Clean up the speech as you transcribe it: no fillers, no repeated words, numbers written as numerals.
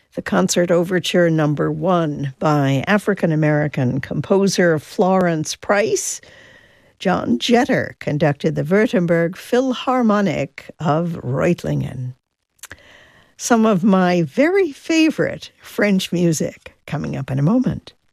the Concert Overture Number 1 by African-American composer Florence Price. John Jetter conducted the Württemberg Philharmonic of Reutlingen. Some of my very favorite French music coming up in a moment.